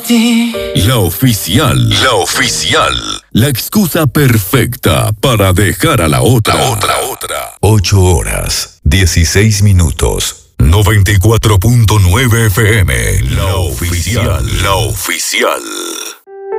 ti. La oficial. La oficial. La excusa perfecta para dejar a la otra. 8 horas, 16 minutos. 94.9 FM. La oficial. La oficial.